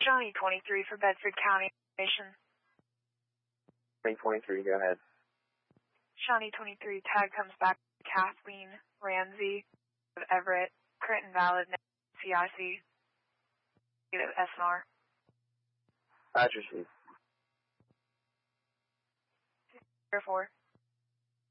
Johnny 23 for Bedford County Nation. 23, go ahead. Shawnee 23, tag comes back to Kathleen Ramsey of Everett, current and valid, CIC, SNR. Address. 04.